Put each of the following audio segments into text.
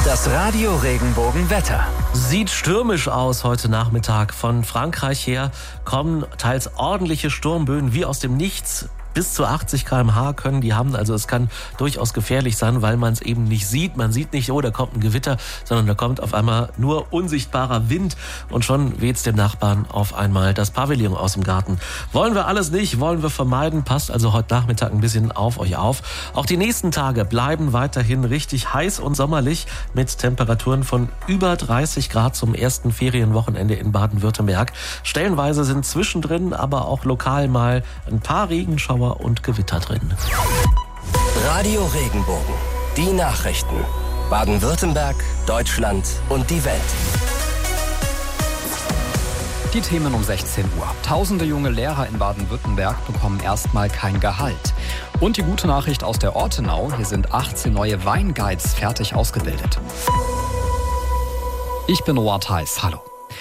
Das Radio Regenbogen-Wetter. Sieht stürmisch aus heute Nachmittag. Von Frankreich her kommen teils ordentliche Sturmböen wie aus dem Nichts. Bis zu 80 km/h können die haben. Also es kann durchaus gefährlich sein, weil man es eben nicht sieht. Man sieht nicht, oh, da kommt ein Gewitter, sondern da kommt auf einmal nur unsichtbarer Wind. Und schon weht's dem Nachbarn auf einmal das Pavillon aus dem Garten. Wollen wir alles nicht, wollen wir vermeiden. Passt also heute Nachmittag ein bisschen auf euch auf. Auch die nächsten Tage bleiben weiterhin richtig heiß und sommerlich mit Temperaturen von über 30 Grad zum ersten Ferienwochenende in Baden-Württemberg. Stellenweise sind zwischendrin aber auch lokal mal ein paar Regenschauer und Gewitter drin. Radio Regenbogen. Die Nachrichten. Baden-Württemberg, Deutschland und die Welt. Die Themen um 16 Uhr. Tausende junge Lehrer in Baden-Württemberg bekommen erstmal kein Gehalt. Und die gute Nachricht aus der Ortenau. Hier sind 18 neue Weinguides fertig ausgebildet. Ich bin Noah Theis. Hallo.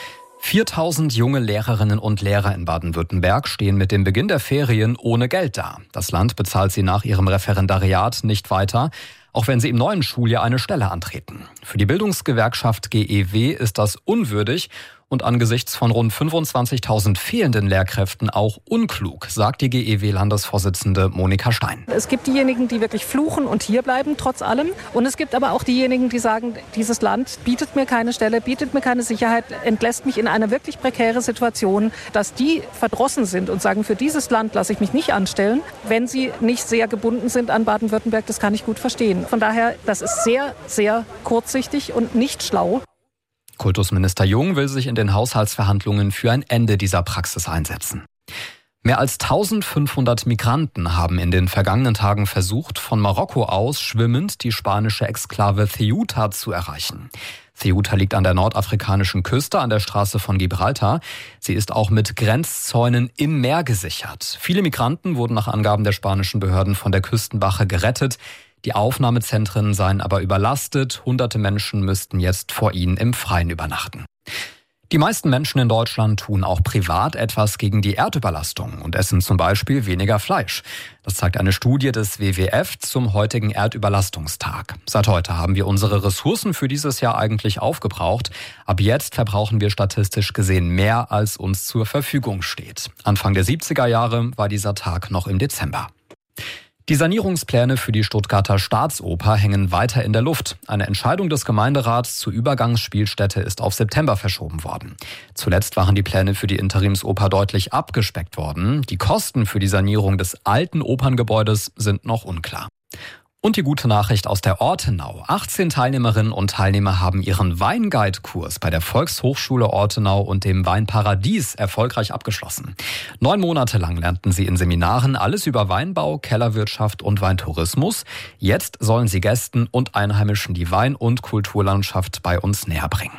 4000 junge Lehrerinnen und Lehrer in Baden-Württemberg stehen mit dem Beginn der Ferien ohne Geld da. Das Land bezahlt sie nach ihrem Referendariat nicht weiter, auch wenn sie im neuen Schuljahr eine Stelle antreten. Für die Bildungsgewerkschaft GEW ist das unwürdig und angesichts von rund 25.000 fehlenden Lehrkräften auch unklug, sagt die GEW-Landesvorsitzende Monika Stein. Es gibt diejenigen, die wirklich fluchen und hierbleiben trotz allem. Und es gibt aber auch diejenigen, die sagen, dieses Land bietet mir keine Stelle, bietet mir keine Sicherheit, entlässt mich in eine wirklich prekäre Situation, dass die verdrossen sind und sagen, für dieses Land lasse ich mich nicht anstellen, wenn sie nicht sehr gebunden sind an Baden-Württemberg. Das kann ich gut verstehen. Von daher, das ist sehr, sehr kurzsichtig und nicht schlau. Kultusminister Jung will sich in den Haushaltsverhandlungen für ein Ende dieser Praxis einsetzen. Mehr als 1500 Migranten haben in den vergangenen Tagen versucht, von Marokko aus schwimmend die spanische Exklave Ceuta zu erreichen. Ceuta liegt an der nordafrikanischen Küste an der Straße von Gibraltar. Sie ist auch mit Grenzzäunen im Meer gesichert. Viele Migranten wurden nach Angaben der spanischen Behörden von der Küstenwache gerettet. Die Aufnahmezentren seien aber überlastet. Hunderte Menschen müssten jetzt vor ihnen im Freien übernachten. Die meisten Menschen in Deutschland tun auch privat etwas gegen die Erdüberlastung und essen zum Beispiel weniger Fleisch. Das zeigt eine Studie des WWF zum heutigen Erdüberlastungstag. Seit heute haben wir unsere Ressourcen für dieses Jahr eigentlich aufgebraucht. Ab jetzt verbrauchen wir statistisch gesehen mehr, als uns zur Verfügung steht. Anfang der 70er Jahre war dieser Tag noch im Dezember. Die Sanierungspläne für die Stuttgarter Staatsoper hängen weiter in der Luft. Eine Entscheidung des Gemeinderats zur Übergangsspielstätte ist auf September verschoben worden. Zuletzt waren die Pläne für die Interimsoper deutlich abgespeckt worden. Die Kosten für die Sanierung des alten Operngebäudes sind noch unklar. Und die gute Nachricht aus der Ortenau. 18 Teilnehmerinnen und Teilnehmer haben ihren Weinguide-Kurs bei der Volkshochschule Ortenau und dem Weinparadies erfolgreich abgeschlossen. 9 Monate lang lernten sie in Seminaren alles über Weinbau, Kellerwirtschaft und Weintourismus. Jetzt sollen sie Gästen und Einheimischen die Wein- und Kulturlandschaft bei uns näher bringen.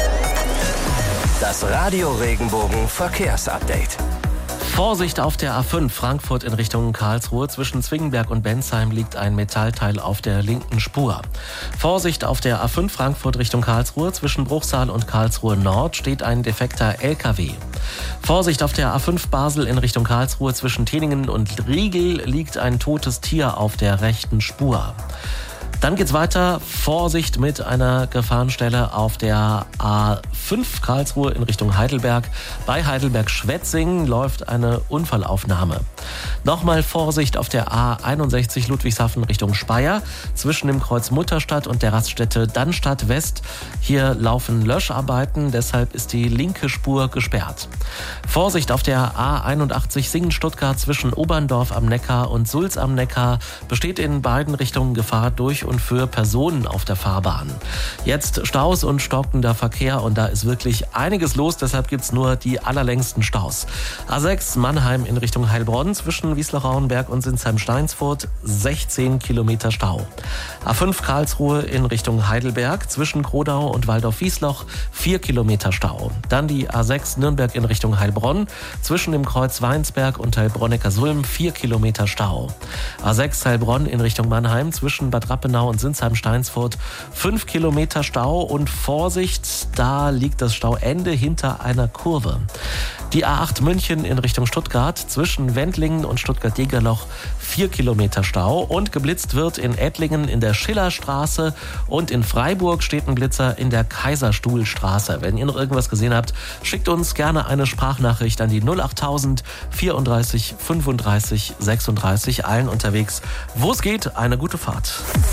Das Radio Regenbogen Verkehrsupdate. Vorsicht auf der A5 Frankfurt in Richtung Karlsruhe. Zwischen Zwingenberg und Bensheim liegt ein Metallteil auf der linken Spur. Vorsicht auf der A5 Frankfurt Richtung Karlsruhe. Zwischen Bruchsal und Karlsruhe Nord steht ein defekter LKW. Vorsicht auf der A5 Basel in Richtung Karlsruhe. Zwischen Teningen und Riegel liegt ein totes Tier auf der rechten Spur. Dann geht's weiter. Vorsicht mit einer Gefahrenstelle auf der A5 Karlsruhe in Richtung Heidelberg. Bei Heidelberg-Schwetzingen läuft eine Unfallaufnahme. Nochmal Vorsicht auf der A61 Ludwigshafen Richtung Speyer. Zwischen dem Kreuz Mutterstadt und der Raststätte Dannstadt West. Hier laufen Löscharbeiten, deshalb ist die linke Spur gesperrt. Vorsicht auf der A81 Singen-Stuttgart zwischen Oberndorf am Neckar und Sulz am Neckar. Besteht in beiden Richtungen Gefahr durch und für Personen auf der Fahrbahn. Jetzt Staus und stockender Verkehr und da ist wirklich einiges los, deshalb gibt's nur die allerlängsten Staus. A6 Mannheim in Richtung Heilbronn zwischen Wiesloch-Rauenberg und Sinsheim-Steinsfurt 16 Kilometer Stau. A5 Karlsruhe in Richtung Heidelberg zwischen Krodau und Waldorf-Wiesloch 4 Kilometer Stau. Dann die A6 Nürnberg in Richtung Heilbronn zwischen dem Kreuz Weinsberg und Heilbronn-Neckarsulm 4 Kilometer Stau. A6 Heilbronn in Richtung Mannheim zwischen Bad Rappenau und Sinsheim-Steinsfurt 5 Kilometer Stau und Vorsicht, da liegt das Stauende hinter einer Kurve. Die A8 München in Richtung Stuttgart zwischen Wendlingen und Stuttgart-Degerloch 4 Kilometer Stau und geblitzt wird in Ettlingen in der Schillerstraße und in Freiburg steht ein Blitzer in der Kaiserstuhlstraße. Wenn ihr noch irgendwas gesehen habt, schickt uns gerne eine Sprachnachricht an die 08000 34 35 36. Allen unterwegs, wo es geht, eine gute Fahrt.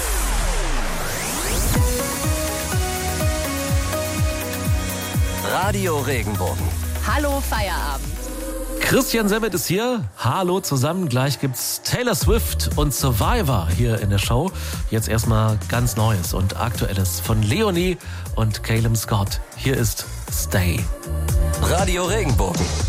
Radio Regenbogen. Hallo Feierabend. Christian Semmert ist hier. Hallo zusammen. Gleich gibt's Taylor Swift und Survivor hier in der Show. Jetzt erstmal ganz Neues und Aktuelles von Leonie und Caleb Scott. Hier ist Stay. Radio Regenbogen.